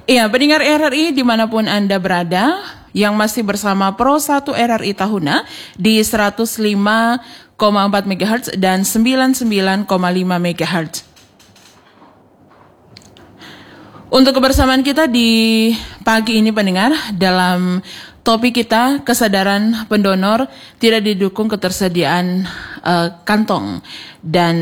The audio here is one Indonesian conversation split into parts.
Iya, pendengar RRI dimanapun Anda berada, yang masih bersama Pro 1 RRI Tahuna di 105,4 MHz dan 99,5 MHz. Untuk kebersamaan kita di pagi ini pendengar, dalam topik kita kesadaran pendonor tidak didukung ketersediaan kantong dan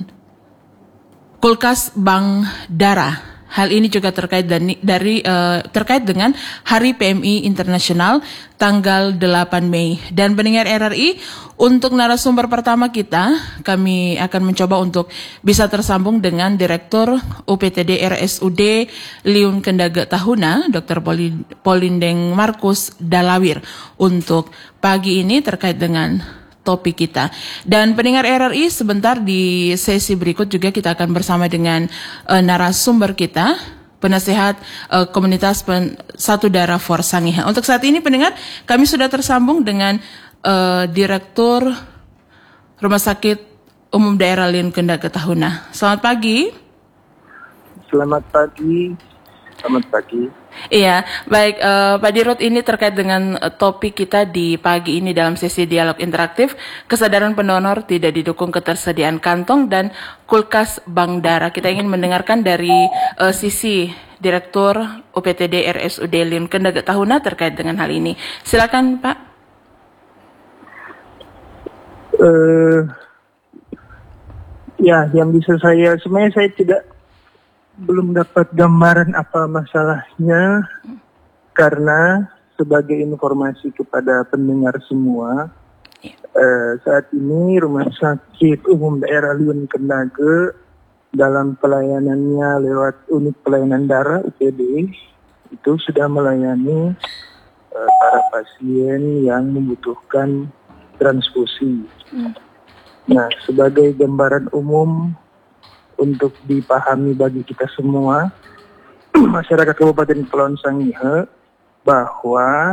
kulkas bank darah. Hal ini juga terkait terkait dengan Hari PMI Internasional tanggal 8 Mei. Dan pendengar RRI, untuk narasumber pertama kita, kami akan mencoba untuk bisa tersambung dengan Direktur UPTD RSUD Liun Kendage Tahuna, Dr. Polindeng Markus Dalawir, untuk pagi ini terkait dengan topik kita. Dan pendengar RRI, sebentar di sesi berikut juga kita akan bersama dengan narasumber kita, penasehat komunitas Satu Darah for Sangihe. Untuk saat ini pendengar, kami sudah tersambung dengan Direktur Rumah Sakit Umum Daerah Liun Kendage Tahuna. Selamat pagi. Selamat pagi. Selamat pagi. Iya, baik Pak Dirut, ini terkait dengan topik kita di pagi ini dalam sesi dialog interaktif, kesadaran pendonor tidak didukung ketersediaan kantong dan kulkas bank darah. Kita ingin mendengarkan dari sisi Direktur UPTD RSUD Liun Kendage Tahuna terkait dengan hal ini. Silakan Pak. Ya, yang bisa sebenarnya saya belum dapat gambaran apa masalahnya, karena sebagai informasi kepada pendengar semua, saat ini Rumah Sakit Umum Daerah Liun Kendage dalam pelayanannya lewat unit pelayanan darah UPD itu sudah melayani para pasien yang membutuhkan transfusi. Nah, sebagai gambaran umum untuk dipahami bagi kita semua, masyarakat Kabupaten Kepulauan Sangihe, bahwa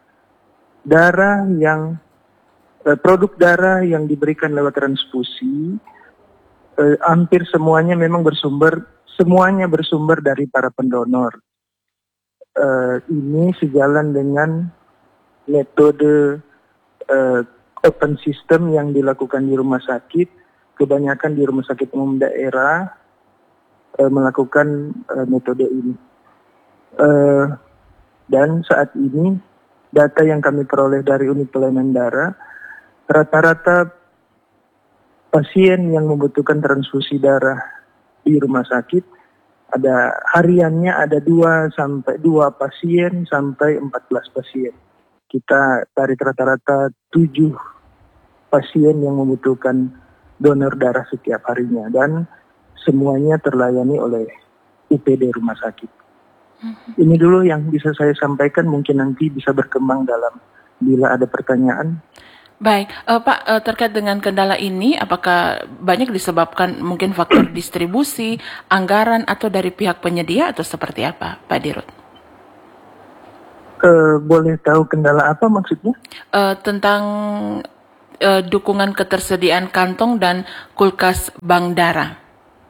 produk darah yang diberikan lewat transfusi hampir semuanya memang bersumber dari para pendonor. Ini sejalan dengan metode open system yang dilakukan di rumah sakit. Kebanyakan di rumah sakit umum daerah melakukan metode ini. Dan saat ini data yang kami peroleh dari unit pelayanan darah, rata-rata pasien yang membutuhkan transfusi darah di rumah sakit ada hariannya ada 2 pasien sampai 14 pasien. Kita tarik rata-rata 7 pasien yang membutuhkan donor darah setiap harinya, dan semuanya terlayani oleh UPD rumah sakit. Ini dulu yang bisa saya sampaikan, mungkin nanti bisa berkembang bila ada pertanyaan. Baik, Pak, terkait dengan kendala ini, apakah banyak disebabkan mungkin faktor distribusi, anggaran, atau dari pihak penyedia, atau seperti apa, Pak Dirut? Boleh tahu kendala apa maksudnya? Tentang dukungan ketersediaan kantong dan kulkas bank darah.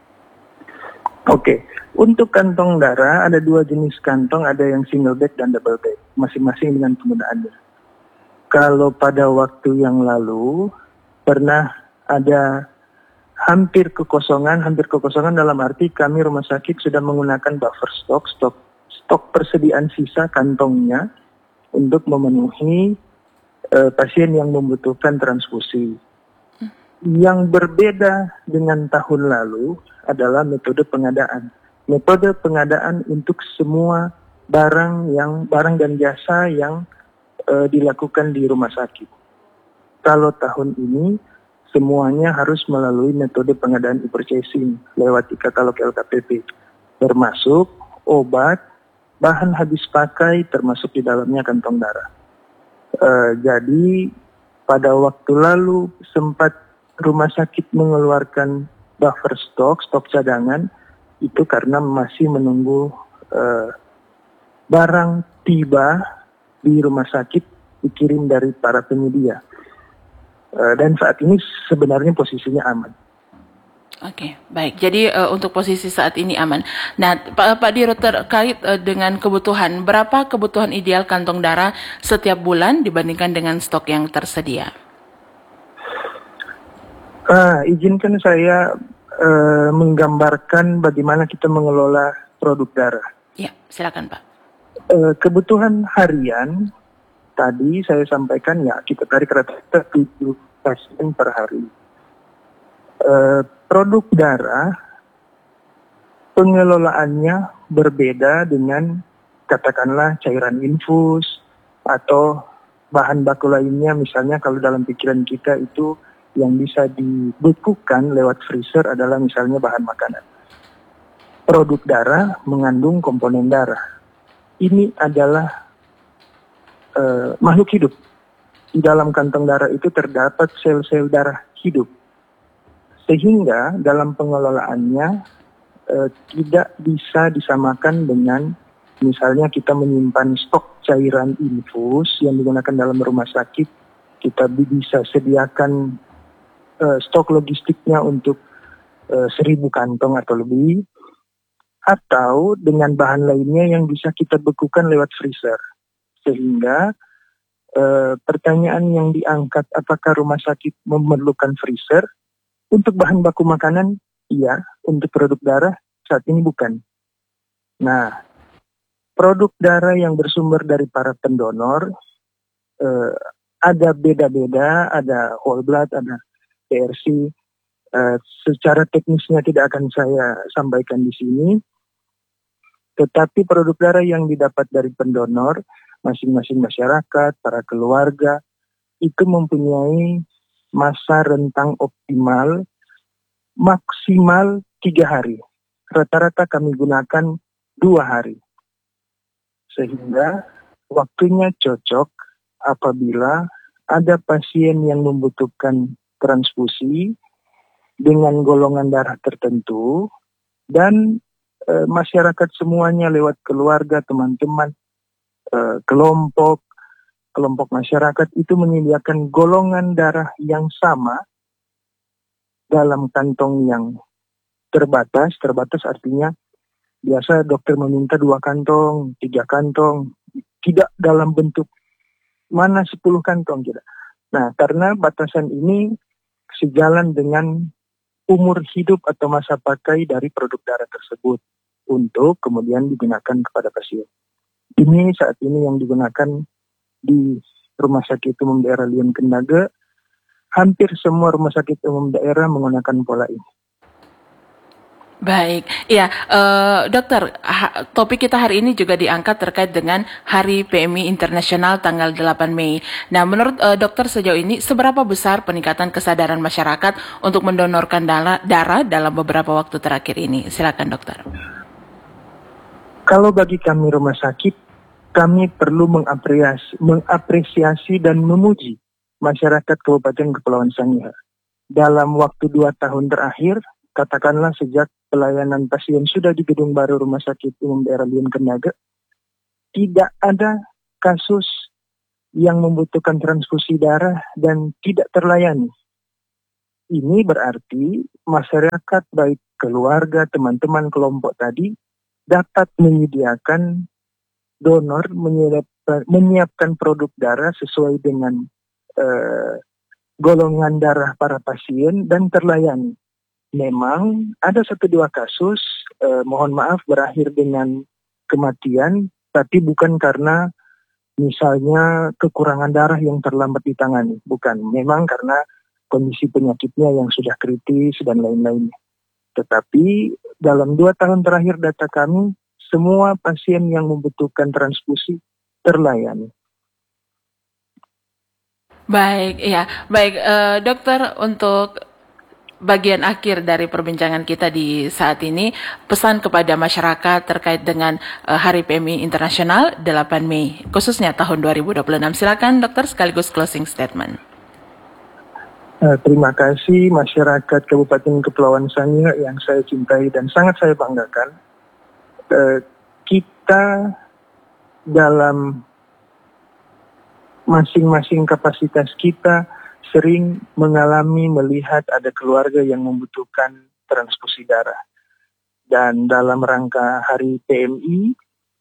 Oke, untuk kantong darah ada 2 jenis kantong, ada yang single bag dan double bag, masing-masing dengan penggunaannya. Kalau pada waktu yang lalu pernah ada hampir kekosongan dalam arti kami rumah sakit sudah menggunakan buffer stok persediaan sisa kantongnya untuk memenuhi pasien yang membutuhkan transfusi. Yang berbeda dengan tahun lalu adalah metode pengadaan. Metode pengadaan untuk semua barang dan jasa yang dilakukan di rumah sakit. Kalau tahun ini semuanya harus melalui metode pengadaan e-purchasing lewat e-katalog LKPP, termasuk obat, bahan habis pakai, termasuk di dalamnya kantong darah. Jadi pada waktu lalu sempat rumah sakit mengeluarkan buffer stok cadangan, itu karena masih menunggu barang tiba di rumah sakit dikirim dari para penyedia. Dan saat ini sebenarnya posisinya aman. Oke, baik. Jadi untuk posisi saat ini aman. Nah, Pak Diro, terkait dengan kebutuhan, berapa kebutuhan ideal kantong darah setiap bulan dibandingkan dengan stok yang tersedia? Izinkan saya menggambarkan bagaimana kita mengelola produk darah. Ya, silakan Pak. Kebutuhan harian tadi saya sampaikan ya kita tarik rata-rata 7 pasien per hari. Produk darah pengelolaannya berbeda dengan katakanlah cairan infus atau bahan baku lainnya, misalnya kalau dalam pikiran kita itu yang bisa dibekukan lewat freezer adalah misalnya bahan makanan. Produk darah mengandung komponen darah. Ini adalah makhluk hidup. Di dalam kantong darah itu terdapat sel-sel darah hidup. Sehingga dalam pengelolaannya tidak bisa disamakan dengan misalnya kita menyimpan stok cairan infus yang digunakan dalam rumah sakit. Kita bisa sediakan stok logistiknya untuk 1.000 kantong atau lebih. Atau dengan bahan lainnya yang bisa kita bekukan lewat freezer. Sehingga pertanyaan yang diangkat apakah rumah sakit memerlukan freezer? Untuk bahan baku makanan, iya. Untuk produk darah, saat ini bukan. Nah, produk darah yang bersumber dari para pendonor, ada beda-beda, ada whole blood, ada PRC. Secara teknisnya tidak akan saya sampaikan di sini. Tetapi produk darah yang didapat dari pendonor, masing-masing masyarakat, para keluarga, itu mempunyai masa rentang optimal maksimal 3 hari. Rata-rata kami gunakan 2 hari. Sehingga waktunya cocok apabila ada pasien yang membutuhkan transfusi dengan golongan darah tertentu dan masyarakat semuanya lewat keluarga, teman-teman, kelompok masyarakat itu menyediakan golongan darah yang sama dalam kantong yang terbatas artinya biasa dokter meminta 2 kantong, 3 kantong, tidak dalam bentuk mana 10 kantong tidak. Nah, karena batasan ini sejalan dengan umur hidup atau masa pakai dari produk darah tersebut untuk kemudian digunakan kepada pasien. Ini saat ini yang digunakan di Rumah Sakit Umum Daerah Lian Kendaga. Hampir semua rumah sakit umum daerah menggunakan pola ini. Baik, ya dokter, topik kita hari ini juga diangkat terkait dengan Hari PMI Internasional tanggal 8 Mei. Nah, menurut dokter sejauh ini, seberapa besar peningkatan kesadaran masyarakat untuk mendonorkan darah dalam beberapa waktu terakhir ini? Silakan dokter. Kalau bagi kami rumah sakit, kami perlu mengapresiasi dan memuji masyarakat Kabupaten Kepulauan Sangihe. Dalam waktu 2 tahun terakhir, katakanlah sejak pelayanan pasien sudah di gedung baru Rumah Sakit Umum Daerah Lian Kendaga, tidak ada kasus yang membutuhkan transfusi darah dan tidak terlayani. Ini berarti masyarakat baik keluarga, teman-teman, kelompok tadi dapat menyediakan donor, menyiapkan produk darah sesuai dengan golongan darah para pasien dan terlayani. Memang ada 1-2 kasus, mohon maaf berakhir dengan kematian, tapi bukan karena misalnya kekurangan darah yang terlambat ditangani, bukan. Memang karena kondisi penyakitnya yang sudah kritis dan lain-lainnya. Tetapi dalam 2 tahun terakhir data kami, semua pasien yang membutuhkan transfusi terlayani. Baik, ya, baik dokter, untuk bagian akhir dari perbincangan kita di saat ini, pesan kepada masyarakat terkait dengan Hari PMI Internasional 8 Mei, khususnya tahun 2026. Silakan dokter, sekaligus closing statement. Terima kasih masyarakat Kabupaten Kepulauan Sangihe yang saya cintai dan sangat saya banggakan. Kita dalam masing-masing kapasitas kita sering melihat ada keluarga yang membutuhkan transfusi darah. Dan dalam rangka Hari PMI,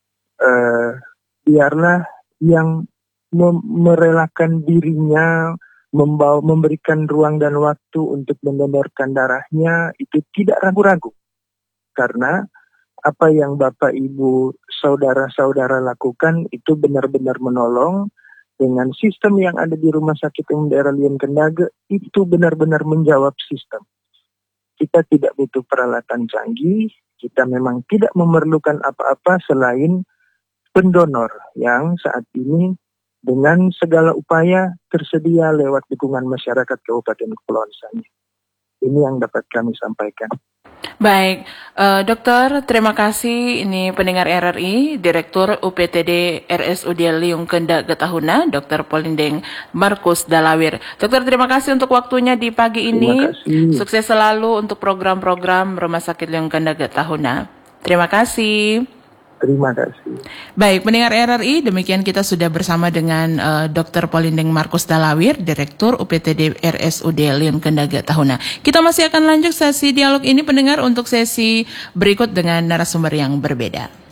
biarlah yang merelakan dirinya, memberikan ruang dan waktu untuk mendonorkan darahnya itu tidak ragu-ragu. Karena apa yang Bapak, Ibu, saudara-saudara lakukan itu benar-benar menolong. Dengan sistem yang ada di Rumah Sakit Umum Daerah Lian Kendage itu benar-benar menjawab sistem. Kita tidak butuh peralatan canggih, kita memang tidak memerlukan apa-apa selain pendonor yang saat ini dengan segala upaya tersedia lewat dukungan masyarakat Kabupaten Kepulauan Sangihe. Ini yang dapat kami sampaikan. Baik, Dokter, terima kasih. Ini pendengar RRI, Direktur UPTD RSUD Liung Kendage Tahuna, Dr. Polindeng Markus Dalawir. Dokter, terima kasih untuk waktunya di pagi ini. Sukses selalu untuk program-program Rumah Sakit Liung Kendage Tahuna. Terima kasih. Terima kasih. Baik, pendengar RRI, demikian kita sudah bersama dengan Dr. Polindeng Markus Dalawir, Direktur UPTD RSUD Liun Kendage Tahuna. Kita masih akan lanjut sesi dialog ini, pendengar, untuk sesi berikut dengan narasumber yang berbeda.